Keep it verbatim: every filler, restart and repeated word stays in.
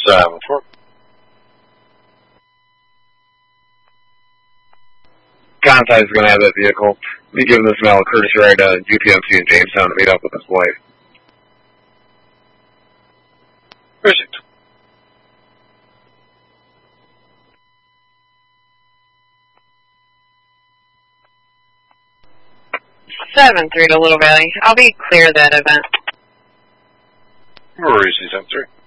seven four. Contact is going to have that vehicle. Be giving this male a courtesy ride to U P M C in Jamestown to meet up with his wife. Perfect. seven three to Little Valley. I'll be clear of that event. Rory C seven three.